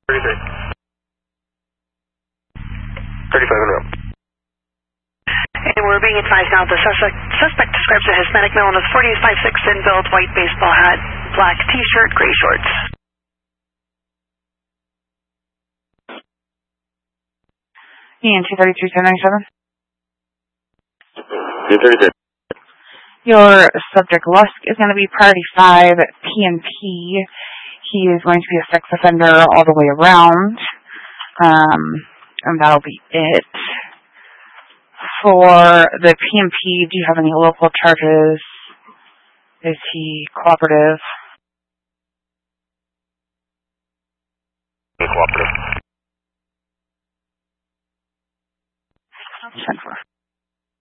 33. 35 in a row. And we're being advised now the suspect describes a Hispanic male in his 40s, 5'6", thin build, white baseball hat, black t-shirt, gray shorts. ENT 32797. 233. Your subject Lusk is going to be priority 5 PNP. He is going to be a sex offender all the way around. And that'll be it. For the PNP, do you have any local charges? Is he cooperative? Cooperative. 10-4.